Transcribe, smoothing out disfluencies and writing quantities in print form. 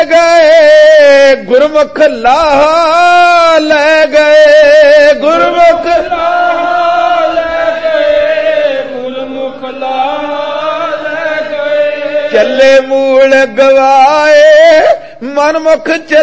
ਗਏ ਗੁਰਮੁਖ ਲਾਹ ਲੈ ਗਏ ਗੁਰਮੁਖ ਲਾਹ ਲੈ ਗਏ ਗੁਰਮੁਖ ਲਾਹ ਲੈ ਗਏ ਚੱਲੇ ਮੂਲ ਗਵਾਏ ਮਨਮੁਖ